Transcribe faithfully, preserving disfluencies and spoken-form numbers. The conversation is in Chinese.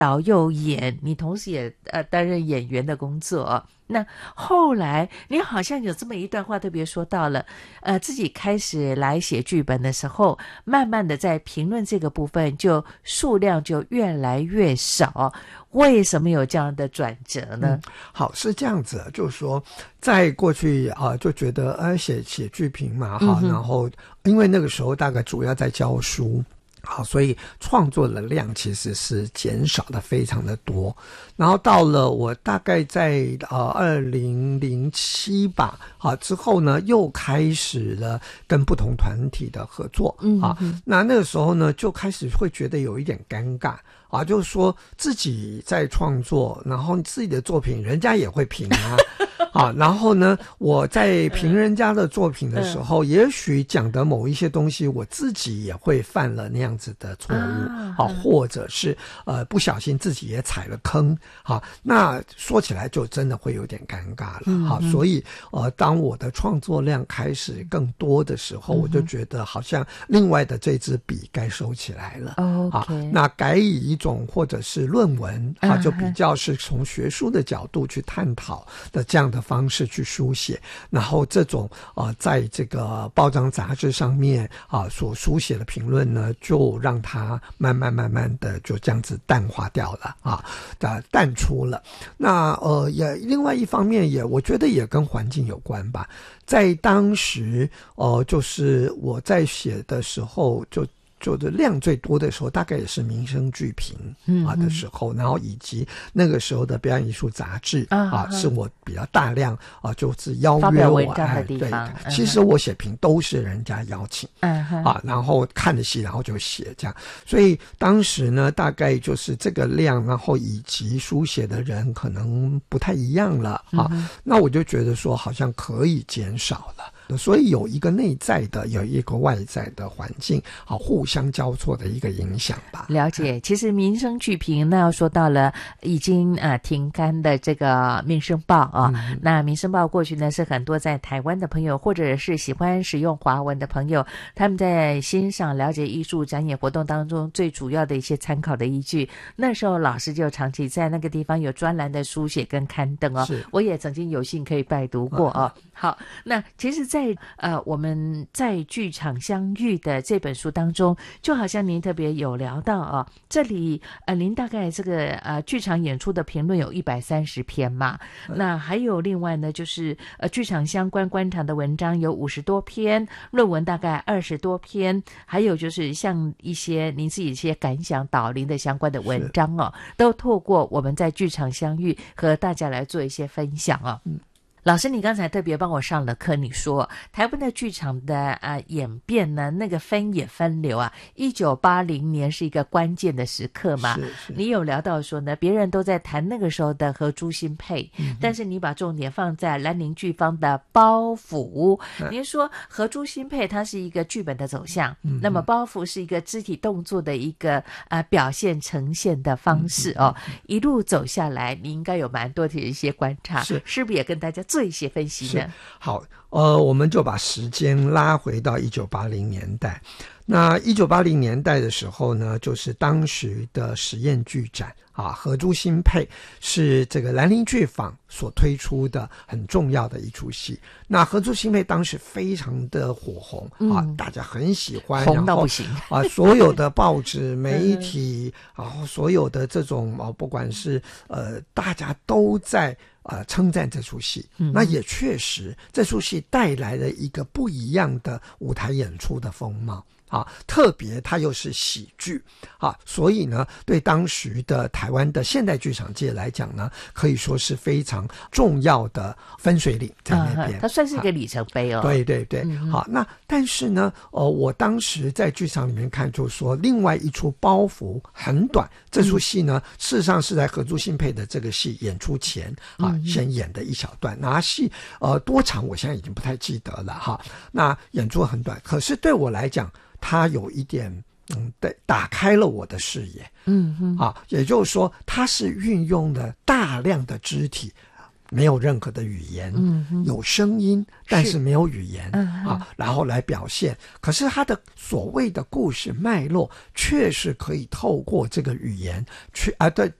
导又演，你同时也呃担任演员的工作哦。那后来你好像有这么一段话特别说到了，呃，自己开始来写剧本的时候，慢慢的在评论这个部分就数量就越来越少。为什么有这样的转折呢？ 嗯、好，是这样子，就是说在过去啊、呃，就觉得呃写写剧评嘛哈、嗯，然后因为那个时候大概主要在教书。好，所以创作的量其实是减少的非常的多。然后到了我大概在呃二零零七吧，好之后呢，又开始了跟不同团体的合作。嗯，啊，那那个时候呢，就开始会觉得有一点尴尬。啊，就是说自己在创作，然后自己的作品人家也会评啊。啊，然后呢，我在评人家的作品的时候，嗯、也许讲的某一些东西，我自己也会犯了那样子的错误，啊，啊或者是呃不小心自己也踩了坑，好，那说起来就真的会有点尴尬了，好，嗯、所以呃，当我的创作量开始更多的时候，嗯、我就觉得好像另外的这支笔该收起来了，哦、好，那改以一种或者是论文，啊，就比较是从学术的角度去探讨的这样的方式去书写，然后这种呃，在这个报章杂志上面啊、呃、所书写的评论呢，就让它慢慢慢慢的就这样子淡化掉了啊，的淡出了。那呃也另外一方面也我觉得也跟环境有关吧，在当时呃就是我在写的时候就。就的量最多的时候，大概也是民生剧评啊的时候，嗯、然后以及那个时候的表演艺术杂志啊，啊是我比较大量啊，就是邀约我哎，对，嗯、其实我写评都是人家邀请，嗯、啊，然后看着戏，然后就写这样，所以当时呢，大概就是这个量，然后以及书写的人可能不太一样了啊，嗯、那我就觉得说好像可以减少了。所以有一个内在的，有一个外在的环境，好互相交错的一个影响吧。 了解，其实民生剧评那要说到了已经呃停刊的这个民生报啊，嗯、那民生报过去呢是很多在台湾的朋友或者是喜欢使用华文的朋友，他们在欣赏了解艺术展演活动当中最主要的一些参考的依据。那时候老师就长期在那个地方有专栏的书写跟刊登哦，我也曾经有幸可以拜读过哦。嗯、好，那其实在在呃我们在剧场相遇的这本书当中，就好像您特别有聊到啊，这里呃您大概这个呃剧场演出的评论有一百三十篇嘛，嗯、那还有另外呢就是呃剧场相关观察的文章有五十多篇，论文大概二十多篇，还有就是像一些您自己一些感想导聆的相关的文章哦，都透过我们在剧场相遇和大家来做一些分享哦。嗯，老师，你刚才特别帮我上了课，你说台湾的剧场的呃演变呢，那个分野分流啊，一九八零年是一个关键的时刻嘛。是是，你有聊到说呢，别人都在谈那个时候的合珠新配，嗯、但是你把重点放在兰陵剧坊的包袱。嗯、您说合珠新配它是一个剧本的走向，嗯、那么包袱是一个肢体动作的一个呃表现呈现的方式哦。嗯、一路走下来，你应该有蛮多的一些观察，是是不是也跟大家做一些分析呢？ 好，呃，我们就把时间拉回到一九八零年代。那一九八零年代的时候呢，就是当时的实验剧展啊，合珠新配是这个兰陵剧坊所推出的很重要的一出戏。那合珠新配当时非常的火红、嗯、啊，大家很喜欢， 红到不行啊，所有的报纸媒体，然后所有的这种啊，不管是呃，大家都在。呃，称赞这出戏，嗯、那也确实，这出戏带来了一个不一样的舞台演出的风貌啊，特别它又是喜剧啊，所以呢，对当时的台湾的现代剧场界来讲呢，可以说是非常重要的分水岭在那边， 啊、它算是一个里程碑哦。 啊、对对对，嗯、好，那但是呢，呃，我当时在剧场里面看，就说另外一出包袱很短，这出戏呢，嗯、事实上是在合珠新配的这个戏演出前啊。先演的一小段，那戏呃多长我现在已经不太记得了哈。那演出很短，可是对我来讲，它有一点嗯，对，打开了我的视野。嗯嗯，啊，也就是说，它是运用了大量的肢体。 没有任何的语言， 嗯， 有声音但是没有语言、 嗯、 啊，然后来表现。可是他的所谓的故事脉络，确实可以透过这个语言去啊，对，